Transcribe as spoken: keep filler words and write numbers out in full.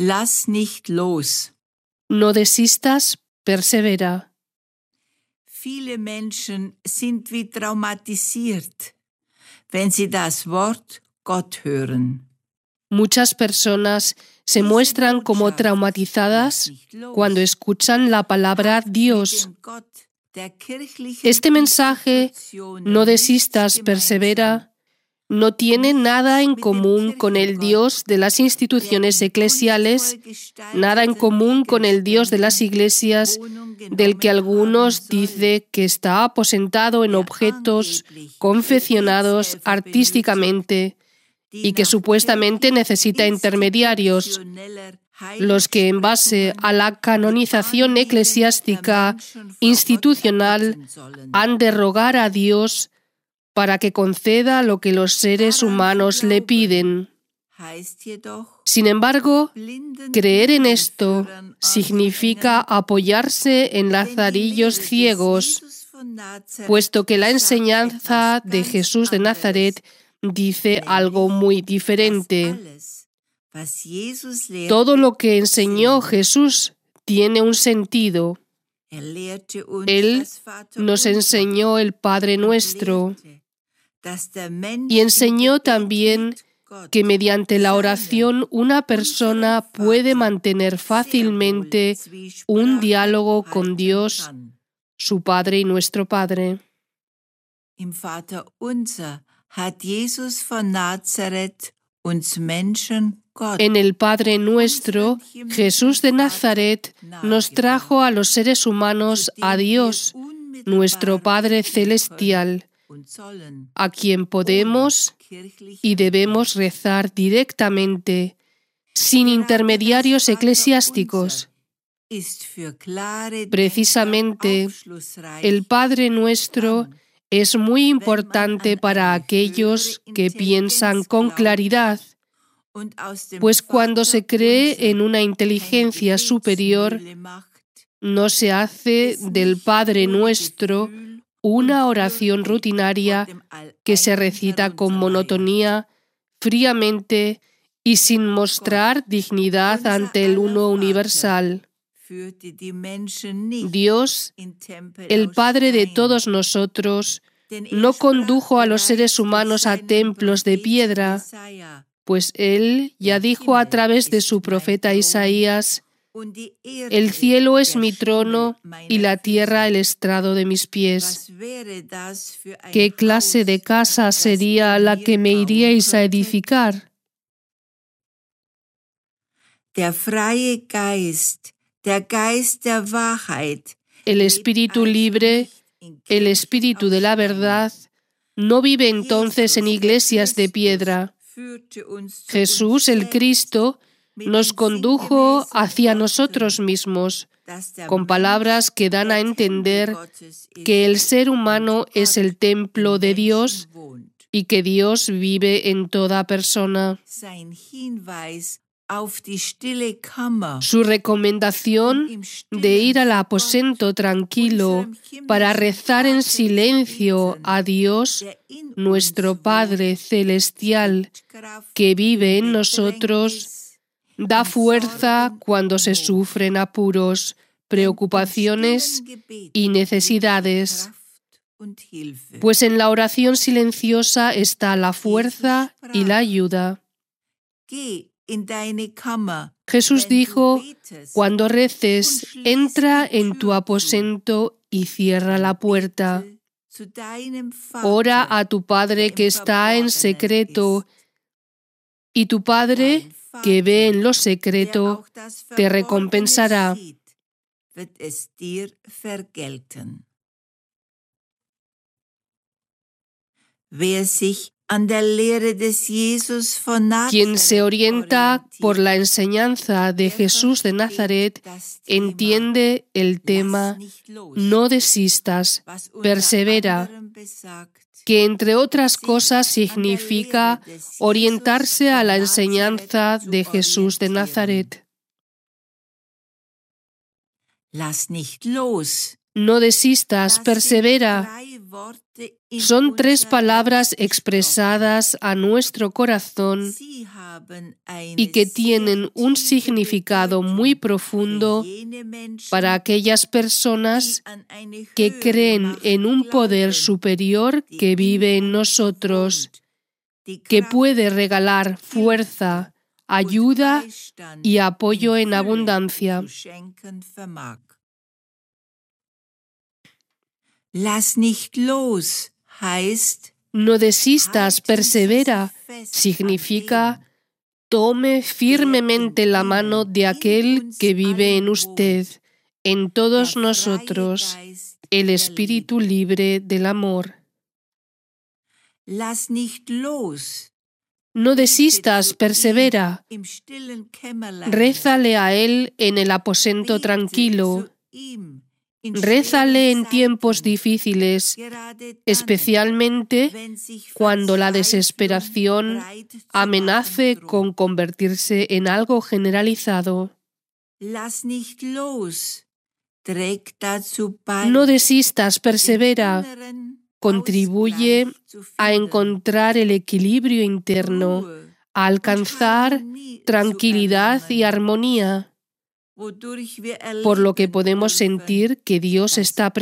Lass nicht los. No desistas, persevera. Viele Menschen sind wie traumatisiert, wenn sie das Wort Gott hören. Muchas personas se muestran como traumatizadas cuando escuchan la palabra Dios. Este mensaje, no desistas, persevera, no tiene nada en común con el Dios de las instituciones eclesiales, nada en común con el Dios de las iglesias, del que algunos dicen que está aposentado en objetos confeccionados artísticamente y que supuestamente necesita intermediarios, los que en base a la canonización eclesiástica institucional han de rogar a Dios para que conceda lo que los seres humanos le piden. Sin embargo, creer en esto significa apoyarse en lazarillos ciegos, puesto que la enseñanza de Jesús de Nazaret dice algo muy diferente. Todo lo que enseñó Jesús tiene un sentido. Él nos enseñó el Padre Nuestro y enseñó también que mediante la oración una persona puede mantener fácilmente un diálogo con Dios, su Padre y nuestro Padre. Im Vater unser hat Jesus von Nazareth uns Menschen Gott. En el Padre Nuestro, Jesús de Nazaret nos trajo a los seres humanos a Dios, nuestro Padre Celestial, a quien podemos y debemos rezar directamente, sin intermediarios eclesiásticos. Precisamente, el Padre Nuestro es muy importante para aquellos que piensan con claridad, pues cuando se cree en una inteligencia superior, no se hace del Padre Nuestro una oración rutinaria que se recita con monotonía, fríamente y sin mostrar dignidad ante el Uno universal. Dios, el Padre de todos nosotros, no condujo a los seres humanos a templos de piedra, pues Él ya dijo a través de su profeta Isaías: «El cielo es mi trono y la tierra el estrado de mis pies». ¿Qué clase de casa sería la que me iríais a edificar? Der freie Geist, der Geist der Wahrheit, el espíritu libre, el espíritu de la verdad, no vive entonces en iglesias de piedra. Jesús, el Cristo, nos condujo hacia nosotros mismos, con palabras que dan a entender que el ser humano es el templo de Dios y que Dios vive en toda persona. Su recomendación de ir al aposento tranquilo para rezar en silencio a Dios, nuestro Padre Celestial, que vive en nosotros, da fuerza cuando se sufren apuros, preocupaciones y necesidades, pues en la oración silenciosa está la fuerza y la ayuda. Jesús dijo: «Cuando reces, entra en tu aposento y cierra la puerta. Ora a tu Padre que está en secreto, y tu Padre, que ve en lo secreto, te recompensará». Quien se orienta por la enseñanza de Jesús de Nazaret entiende el tema «No desistas, persevera», que entre otras cosas significa orientarse a la enseñanza de Jesús de Nazaret. No desistas, persevera. Son tres palabras expresadas a nuestro corazón y que tienen un significado muy profundo para aquellas personas que creen en un poder superior que vive en nosotros, que puede regalar fuerza, ayuda y apoyo en abundancia. Lass nicht los heißt, no desistas, persevera, significa tome firmemente la mano de aquel que vive en usted, en todos nosotros, el espíritu libre del amor. Lass nicht los. No desistas, persevera. Rézale a él en el aposento tranquilo. Rézale en tiempos difíciles, especialmente cuando la desesperación amenace con convertirse en algo generalizado. No desistas, persevera. Contribuye a encontrar el equilibrio interno, a alcanzar tranquilidad y armonía, por lo que podemos sentir que Dios está presente